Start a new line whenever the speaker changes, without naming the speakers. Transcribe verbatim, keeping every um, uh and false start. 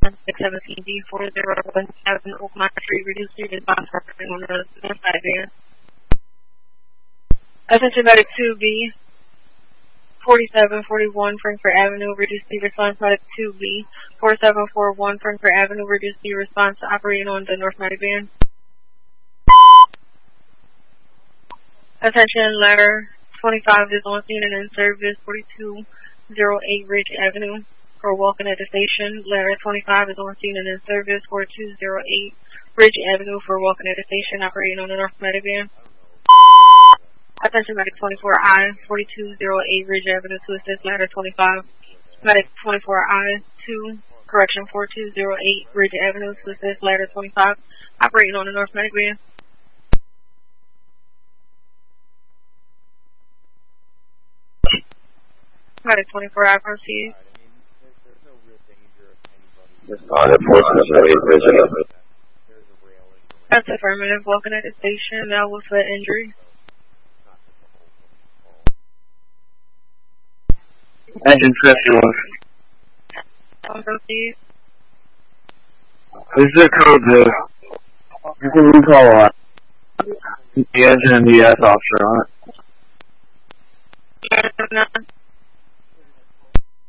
six seventeen B four zero one seven Oakmont Street, reduced your response for on the north side there. Attention medic two B, forty-seven forty-one Frankfurt Avenue, reduced your response medic two B, forty-seven forty-one Frankfurt Avenue, reduced your response operating on the north medic van. Attention ladder twenty-five is on scene and in service, forty-two oh eight Ridge Avenue. For walking at the station, ladder twenty-five is on scene and in service, forty-two oh eight Ridge Avenue. For walking at the station, operating on the north medic van. Attention medic twenty-four I, forty-two oh eight Ridge Avenue to assist ladder twenty-five. Medic twenty-four I, two, correction forty-two oh eight Ridge Avenue to assist ladder twenty-five, operating on the north medic van. Medic twenty-four I, proceed.
On enforcement vigilant.
That's affirmative. Walking at the station now with an injury.
Engine fifty-one.
On proceed.
This is a code blue. You can recall on the engine and the S officer on it.
Yeah,